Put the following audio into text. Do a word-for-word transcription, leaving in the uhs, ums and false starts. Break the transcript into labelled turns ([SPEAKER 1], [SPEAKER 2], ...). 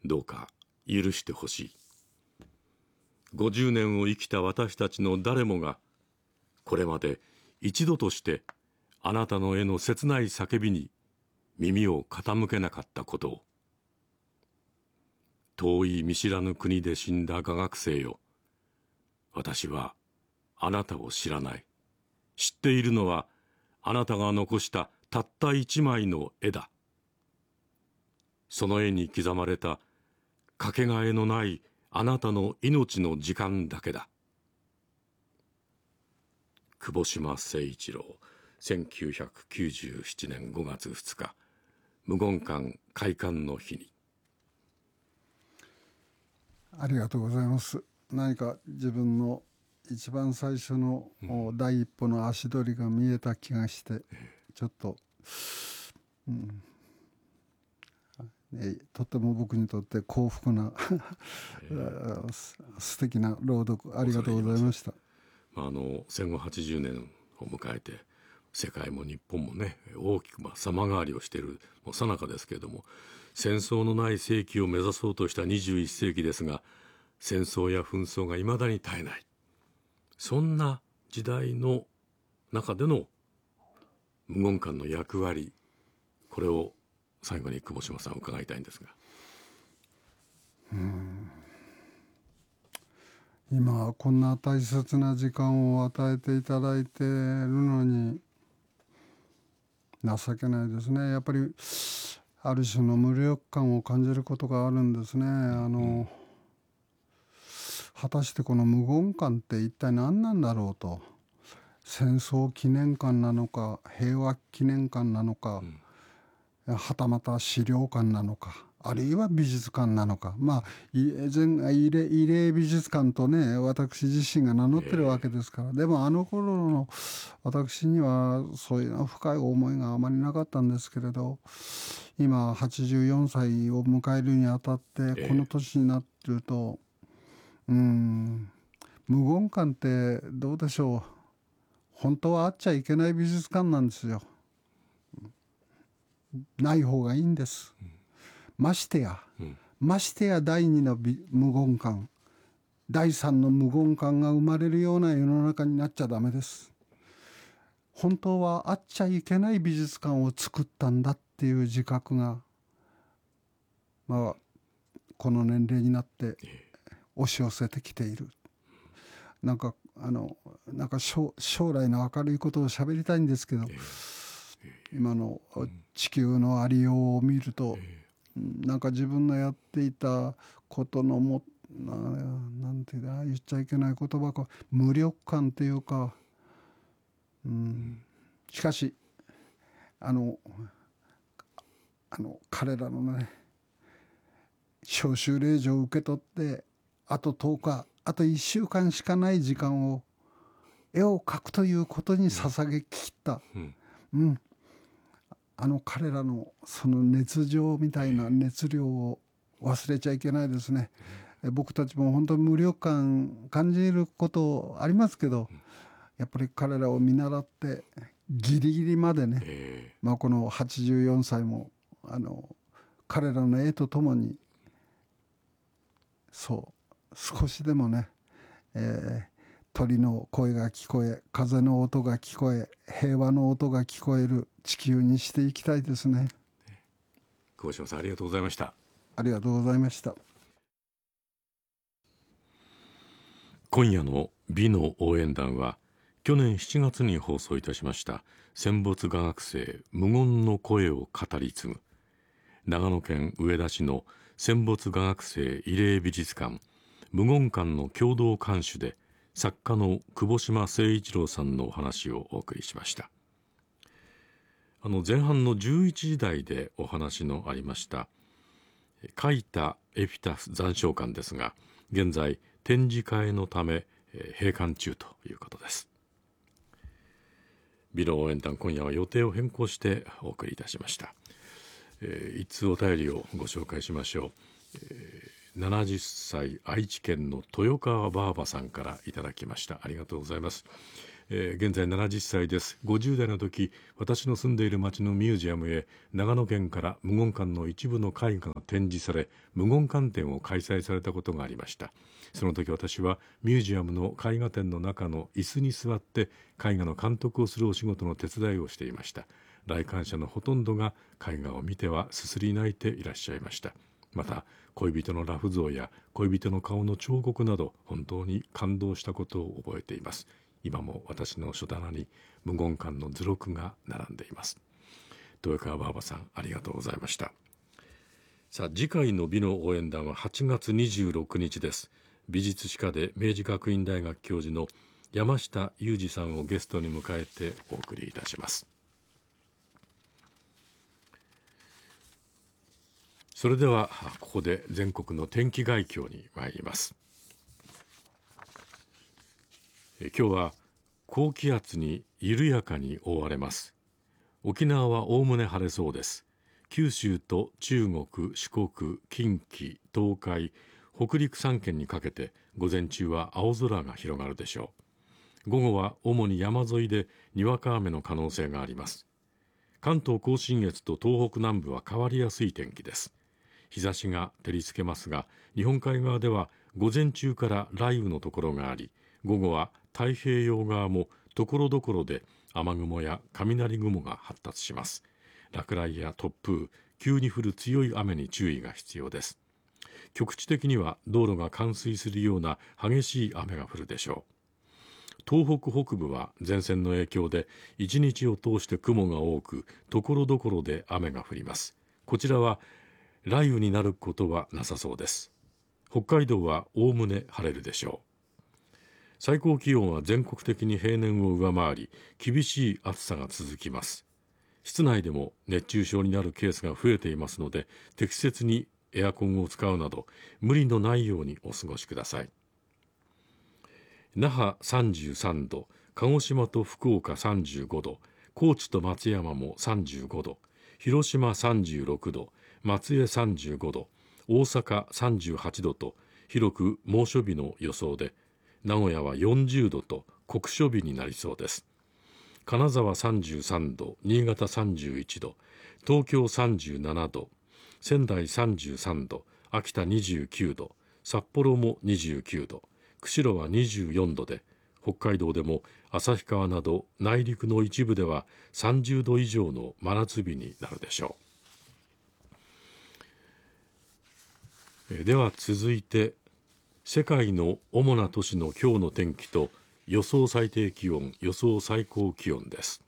[SPEAKER 1] どうか許してほしい。ごじゅうねんを生きた私たちの誰もがこれまで一度としてあなたの絵の切ない叫びに耳を傾けなかったことを。遠い見知らぬ国で死んだ画学生よ、私はあなたを知らない。知っているのはあなたが残したたった一枚の絵だ。その絵に刻まれたかけがえのないあなたの命の時間だけだ。窪島誠一郎、せんきゅうひゃくきゅうじゅうななねんごがつふつか、無言館開館の日に。
[SPEAKER 2] ありがとうございます。何か自分の一番最初の第一歩の足取りが見えた気がして、ちょっと、うんえとても僕にとって幸福な素敵な朗読ありがとうございました。
[SPEAKER 1] あの戦後はちじゅうねんを迎えて世界も日本もね大きくまあ様変わりをしている最中ですけれども、戦争のない世紀を目指そうとしたにじゅういっせいきですが、戦争や紛争がいまだに絶えない、そんな時代の中での無言館の役割、これを最後に窪島さん伺いたいんですが。
[SPEAKER 2] うーん今こんな大切な時間を与えていただいているのに情けないですね。やっぱりある種の無力感を感じることがあるんですね。あの、うん、果たしてこの無言館って一体何なんだろうと。戦争記念館なのか平和記念館なのか、うん、はたまた資料館なのか、あるいは美術館なのか、まあ慰霊、慰霊美術館とね私自身が名乗ってるわけですから、えー、でもあの頃の私にはそういう深い思いがあまりなかったんですけれど、今はちじゅうよんさいを迎えるにあたってこの年になってると、えー、うーん無言館ってどうでしょう。本当はあっちゃいけない美術館なんですよ。ない方がいいんです。うん、ましてや、うん、ましてや第二の無言館、第三の無言館が生まれるような世の中になっちゃダメです。本当はあっちゃいけない美術館を作ったんだっていう自覚が、まあこの年齢になって押し寄せてきている。なんかあのなんか将来の明るいことを喋りたいんですけど、今の地球のありようを見ると、なんか自分のやっていたことのもななんていうか言っちゃいけない言葉か、無力感っていうか、うん、しかしあのあの彼らのね召集令状を受け取ってあととおかあといっしゅうかんしかない時間を絵を描くということに捧げきった、うんうん、あの彼らのその熱情みたいな熱量を忘れちゃいけないですね。僕たちも本当に無力感感じることありますけど、やっぱり彼らを見習ってギリギリまでね、えーまあ、このはちじゅうよんさいもあの彼らの絵とともにそう少しでもね、えー鳥の声が聞こえ、風の音が聞こえ、平和の音が聞こえる地球にしていきたいですね。
[SPEAKER 1] 窪島さんありがとうございました。
[SPEAKER 2] ありがとうございました。
[SPEAKER 1] 今夜の美の応援団は去年しちがつに放送いたしました戦没画学生無言の声を語り継ぐ長野県上田市の戦没画学生慰霊美術館無言館の共同監修で作家の窪島誠一郎さんのお話をお送りしました。あの前半のじゅういちじ台でお話のありました書いたエピタフ残照館ですが、現在展示会のため閉館中ということです。美の応援団、今夜は予定を変更してお送りいたしました。えー、一通お便りをご紹介しましょう。えーななじゅっさい愛知県の豊川ばあばさんからいただきました。ありがとうございます。 えー、現在ななじゅっさいです。ごじゅう代の時、私の住んでいる町のミュージアムへ長野県から無言館の一部の絵画が展示され、無言館展を開催されたことがありました。その時私はミュージアムの絵画展の中の椅子に座って絵画の監督をするお仕事の手伝いをしていました。来館者のほとんどが絵画を見てはすすり泣いていらっしゃいました。また恋人の裸婦像や恋人の顔の彫刻など本当に感動したことを覚えています。今も私の書棚に無言館の図録が並んでいます。豊川ばあばさん、ありがとうございました。さあ、次回の美の応援団ははちがつにじゅうろくにちです。美術史家で明治学院大学教授の山下裕二さんをゲストに迎えてお送りいたします。それではここで全国の天気概況に参ります。え今日は高気圧に緩やかに覆われます。沖縄はおおむね晴れそうです。九州と中国、四国、近畿、東海、北陸さん県にかけて午前中は青空が広がるでしょう。午後は主に山沿いでにわか雨の可能性があります。関東甲信越と東北南部は変わりやすい天気です。日差しが照りつけますが、日本海側では午前中から雷雨のところがあり、午後は太平洋側もところどころで雨雲や雷雲が発達します。落雷や突風、急に降る強い雨に注意が必要です。局地的には道路が冠水するような激しい雨が降るでしょう。東北北部は前線の影響で一日を通して雲が多く、ところどころで雨が降ります。こちらは雷雨になることはなさそうです。北海道はおおむね晴れるでしょう。最高気温は全国的に平年を上回り、厳しい暑さが続きます。室内でも熱中症になるケースが増えていますので、適切にエアコンを使うなど無理のないようにお過ごしください。那覇さんじゅうさんど、鹿児島と福岡さんじゅうごど、高知と松山もさんじゅうごど、広島さんじゅうろくど、松江さんじゅうごど、大阪さんじゅうはちどと広く猛暑日の予想で、名古屋はよんじゅうどと酷暑日になりそうです。金沢さんじゅうさんど、新潟さんじゅういちど、東京さんじゅうななど、仙台さんじゅうさんど、秋田にじゅうきゅうど、札幌もにじゅうきゅうど、釧路はにじゅうよんどで、北海道でも旭川など内陸の一部ではさんじゅうど以上の真夏日になるでしょう。では続いて、世界の主な都市の今日の天気と予想最低気温、予想最高気温です。